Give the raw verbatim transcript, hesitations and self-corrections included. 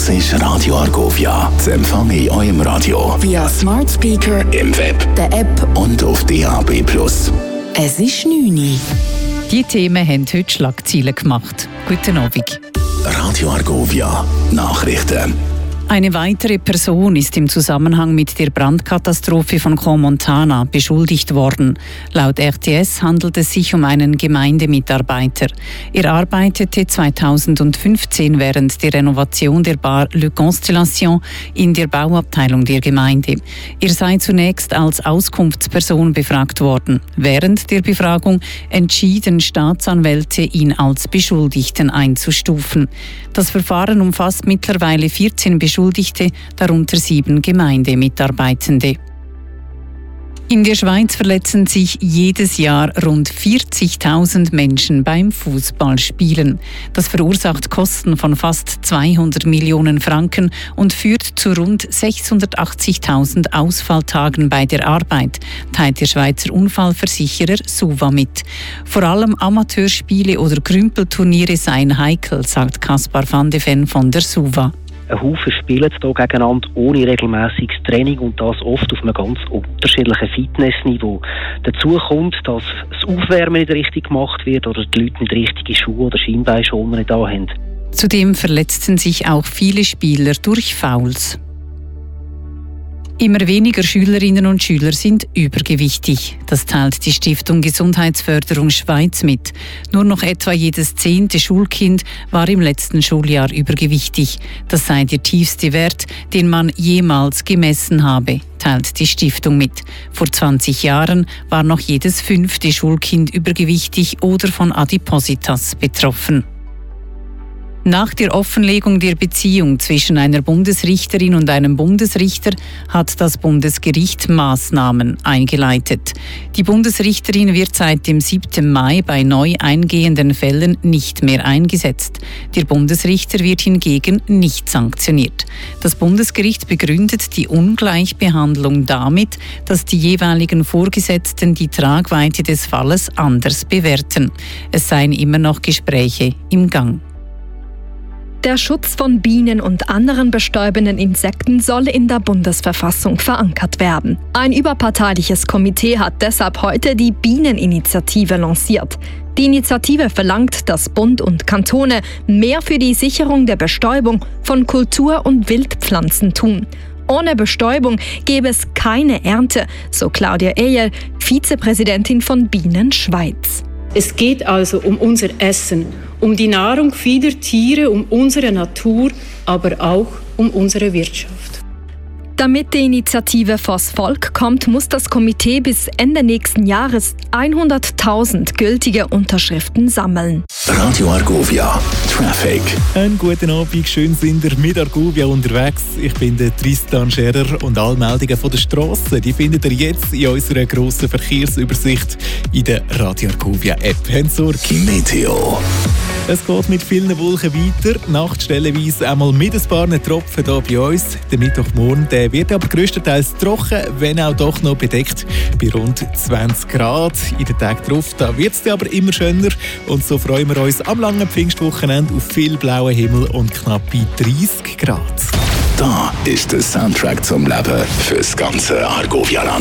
Das ist Radio Argovia. Das empfange ich eurem Radio via Smart Speaker, im Web, der App und auf D A B plus. Es ist neun Uhr. Die Themen haben heute Schlagzeilen gemacht. Guten Abend. Radio Argovia. Nachrichten. Eine weitere Person ist im Zusammenhang mit der Brandkatastrophe von Crans-Montana beschuldigt worden. Laut R T S handelt es sich um einen Gemeindemitarbeiter. Er arbeitete zweitausendfünfzehn während der Renovation der Bar Le Constellation in der Bauabteilung der Gemeinde. Er sei zunächst als Auskunftsperson befragt worden. Während der Befragung entschieden Staatsanwälte, ihn als Beschuldigten einzustufen. Das Verfahren umfasst mittlerweile vierzehn Beschuldigte, darunter sieben Gemeindemitarbeitende. In der Schweiz verletzen sich jedes Jahr rund vierzigtausend Menschen beim Fußballspielen. Das verursacht Kosten von fast zweihundert Millionen Franken und führt zu rund sechshundertachtzigtausend Ausfalltagen bei der Arbeit, teilt der Schweizer Unfallversicherer SUVA mit. Vor allem Amateurspiele oder Krümpelturniere seien heikel, sagt Kaspar van de Ven von der SUVA. Ein Haufen spielen hier gegeneinander ohne regelmäßiges Training und das oft auf einem ganz unterschiedlichen Fitnessniveau. Dazu kommt, dass das Aufwärmen nicht richtig gemacht wird oder die Leute nicht richtige Schuhe oder Schienbeinschoner nicht da haben. Zudem verletzten sich auch viele Spieler durch Fouls. Immer weniger Schülerinnen und Schüler sind übergewichtig. Das teilt die Stiftung Gesundheitsförderung Schweiz mit. Nur noch etwa jedes zehnte Schulkind war im letzten Schuljahr übergewichtig. Das sei der tiefste Wert, den man jemals gemessen habe, teilt die Stiftung mit. Vor zwanzig Jahren war noch jedes fünfte Schulkind übergewichtig oder von Adipositas betroffen. Nach der Offenlegung der Beziehung zwischen einer Bundesrichterin und einem Bundesrichter hat das Bundesgericht Maßnahmen eingeleitet. Die Bundesrichterin wird seit dem siebten Mai bei neu eingehenden Fällen nicht mehr eingesetzt. Der Bundesrichter wird hingegen nicht sanktioniert. Das Bundesgericht begründet die Ungleichbehandlung damit, dass die jeweiligen Vorgesetzten die Tragweite des Falles anders bewerten. Es seien immer noch Gespräche im Gang. Der Schutz von Bienen und anderen bestäubenden Insekten soll in der Bundesverfassung verankert werden. Ein überparteiliches Komitee hat deshalb heute die Bieneninitiative lanciert. Die Initiative verlangt, dass Bund und Kantone mehr für die Sicherung der Bestäubung von Kultur- und Wildpflanzen tun. Ohne Bestäubung gäbe es keine Ernte, so Claudia Eyel, Vizepräsidentin von Bienen Schweiz. Es geht also um unser Essen, um die Nahrung vieler Tiere, um unsere Natur, aber auch um unsere Wirtschaft. Damit die Initiative vors Volk kommt, muss das Komitee bis Ende nächsten Jahres hunderttausend gültige Unterschriften sammeln. Radio Argovia Traffic. Einen guten Abend, schön sind ihr mit Argovia unterwegs. Ich bin der Tristan Scherer und alle Meldungen von der Strasse, die findet ihr jetzt in unserer grossen Verkehrsübersicht in der Radio Argovia App. Habt Sorge. Meteo. Es geht mit vielen Wolken weiter, Nacht stellenweise einmal mit ein paar Tropfen hier bei uns. Der Mittwochmorgen der wird aber grösstenteils trocken, wenn auch doch noch bedeckt bei rund zwanzig Grad. In den Tagen drauf da wird es aber immer schöner und so freuen wir uns am langen Pfingstwochenende auf viel blauen Himmel und knappe dreißig Grad. Da ist der Soundtrack zum Leben fürs ganze Argovia-Land.